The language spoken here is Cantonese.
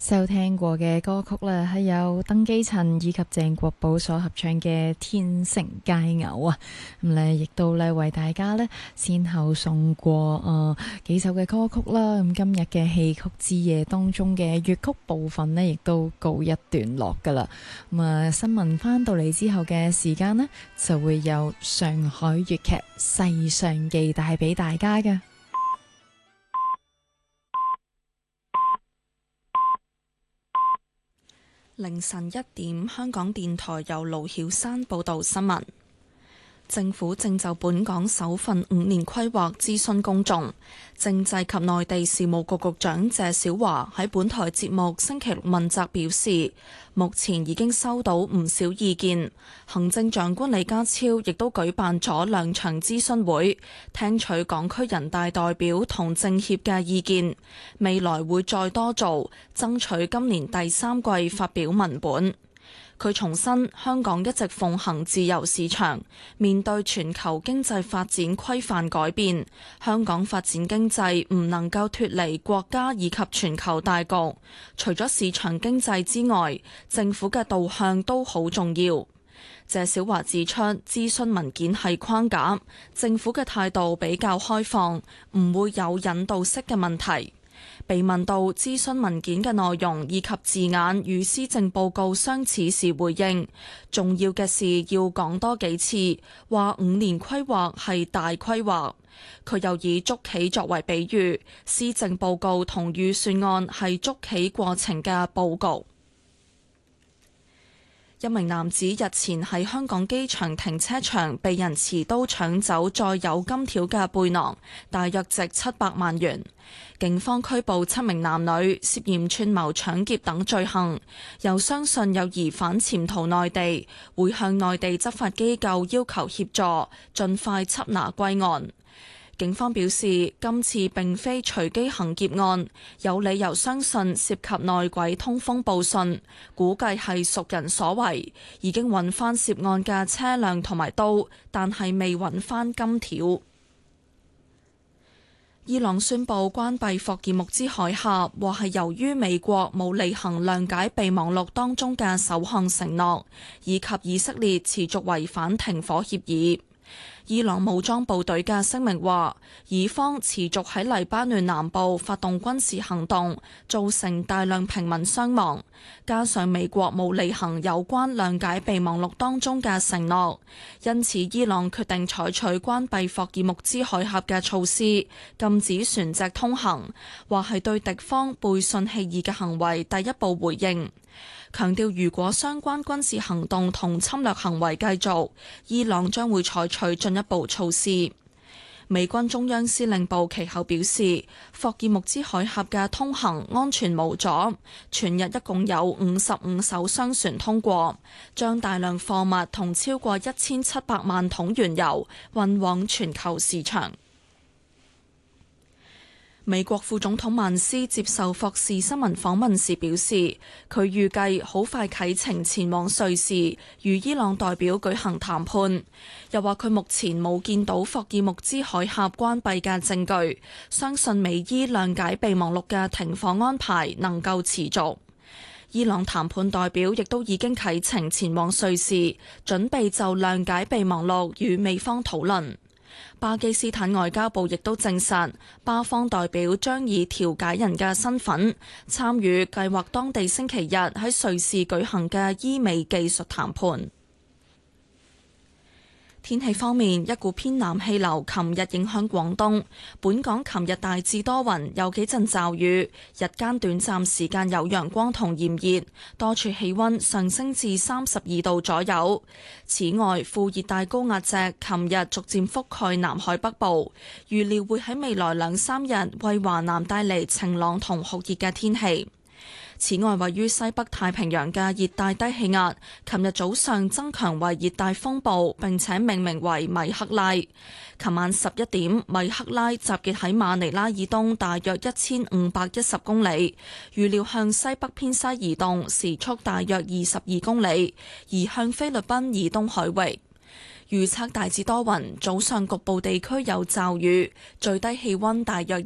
收聽過嘅歌曲啦，係有鄧寄塵以及鄭國寶所合唱嘅《天成佳偶》啊。咁咧，亦都咧為大家咧先後送過幾首嘅歌曲啦。咁今日嘅戲曲之夜當中嘅粵曲部分呢，亦都告一段落噶啦。咁啊，新聞翻到嚟之後嘅時間呢，就會有上海粵劇《世上記》帶俾大家嘅。 凌晨1點，香港電台由盧曉山報道新聞。政府正就本港首份5年規劃諮詢公眾。政制及內地事務局局長謝小華喺本台節目星期六問責表示，目前已經收到唔少意見。行政長官李家超亦都舉辦咗2場諮詢會，聽取港區人大代表同政協嘅意見。未來會再多做，爭取今年第3季發表文本。佢重申，香港一直奉行自由市場，面對全球經濟發展規範改變，香港發展經濟唔能夠脫離國家以及全球大局。除咗市場經濟之外，政府嘅導向都好重要。謝小華指出，諮詢文件係框架，政府嘅態度比較開放，唔會有引導式嘅問題。被問到諮詢文件嘅內容以及字眼與施政報告相似時，回應重要嘅事要講多幾次，話5年規劃係大規劃。佢又以捉棋作為比喻，施政報告同預算案係捉棋過程嘅佈局。一名男子日前喺香港機場停車場被人持刀搶走載有金條嘅背囊，大約值700萬元。警方拘捕7名男女，涉嫌串謀搶劫等罪行。又相信有疑犯潛逃內地，會向內地執法機構要求協助，盡快緝拿歸案。警方表示，今次並非隨機行劫案，有理由相信涉及內鬼通風報信，估計係熟人所為，已經揾翻涉案嘅車輛同埋刀，但係未揾翻金條。伊朗宣布關閉霍爾木茲海峽，話係由於美國冇履行諒解備忘錄當中嘅首項承諾，以及以色列持續違反停火協議。伊朗武裝部隊嘅聲明話，以方持續喺黎巴嫩南部發動軍事行動，造成大量平民傷亡，加上美國冇履行有關諒解備忘錄當中嘅承諾，因此伊朗決定採取關閉霍爾木茲海峽嘅措施，禁止船隻通行，話係對敵方背信棄義嘅行為第一步回應。強調如果相關軍事行動同侵略行為繼續，伊朗將會採取進一步措施。美軍中央司令部其後表示，霍爾木茲海峽嘅通行安全無阻，全日一共有55艘商船通過，將大量貨物同超過1700萬桶原油運往全球市場。美國副總統曼斯接受霍士新聞訪問時表示，佢預計好快啟程前往瑞士，與伊朗代表舉行談判。又話佢目前冇見到霍爾木茲海峽關閉嘅證據，相信美伊諒解備忘錄嘅停火安排能夠持續。伊朗談判代表亦都已經啟程前往瑞士，準備就諒解備忘錄與美方討論。巴基斯坦外交部亦都證實，巴方代表將以調解人嘅身份參與計劃當地星期日喺瑞士舉行嘅伊美技術談判。天氣方面，一股偏南氣流琴日影響廣東，本港琴日大致多雲，有幾陣驟雨，日間短暫時間有陽光同炎熱，多處氣溫上升至32度左右。此外，副熱帶高壓脊琴日逐漸覆蓋南海北部，預料會喺未來2-3日為華南帶嚟晴朗同酷熱嘅天氣。此外，位於西北太平洋嘅熱帶低氣壓，琴日早上增強為熱帶風暴，並且命名為米克拉。琴晚11點，米克拉集結喺馬尼拉以東大約1510公里，預料向西北偏西移動，時速大約22公里，移向菲律賓以東海域。預測大致多雲，早上局部地區有驟雨，最低氣溫大約